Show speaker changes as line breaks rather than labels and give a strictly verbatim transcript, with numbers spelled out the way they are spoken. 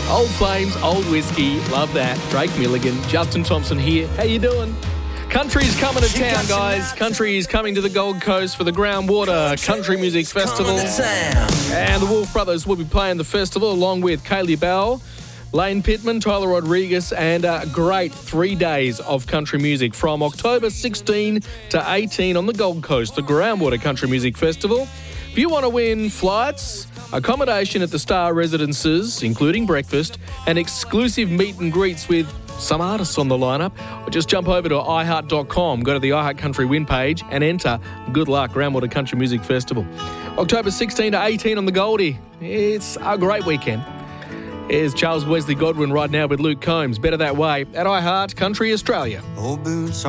Old Flames, Old Whiskey, love that. Drake Milligan, Justin Thompson here. How you doing? Country's coming to town, guys. Country's coming to the Gold Coast for the Groundwater Country Music Festival. And the Wolf Brothers will be playing the festival along with Kaylee Bell, Lane Pittman, Tyler Rodriguez, and a great three days of country music from October sixteenth to eighteenth on the Gold Coast, the Groundwater Country Music Festival. If you want to win flights, accommodation at the Star Residences, including breakfast, and exclusive meet and greets with some artists on the lineup, or just jump over to i heart dot com, go to the iHeart Country win page and enter Good Luck Groundwater Country Music Festival. October sixteenth to eighteenth on the Goldie. It's a great weekend. Here's Charles Wesley Godwin right now with Luke Combs. Better That Way at iHeart Country Australia.
Old boots